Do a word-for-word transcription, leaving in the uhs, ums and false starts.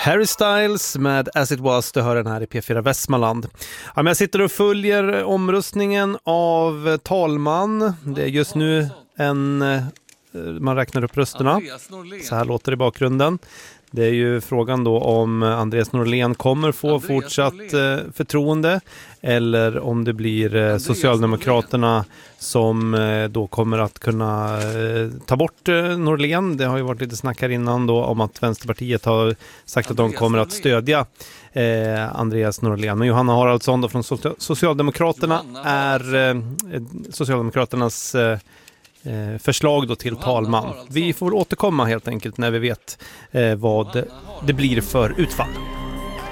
Harry Styles med As It Was, du hör den här i P fyra Västmanland. Ja, men jag sitter och följer omröstningen av talman. Det är just nu en, man räknar upp rösterna. Så här låter det i bakgrunden. Det är ju frågan då om Andreas Norlén kommer få Andreas fortsatt Norlén. förtroende eller om det blir Andreas Socialdemokraterna Norlén. som då kommer att kunna ta bort Norlén. Det har ju varit lite snack här innan då om att Vänsterpartiet har sagt Andreas att de kommer att stödja eh, Andreas Norlén. Men Johanna Haraldsson då från Socialdemokraterna är eh, Socialdemokraternas eh, förslag då till talman. Vi får återkomma helt enkelt när vi vet eh, vad det blir för utfall.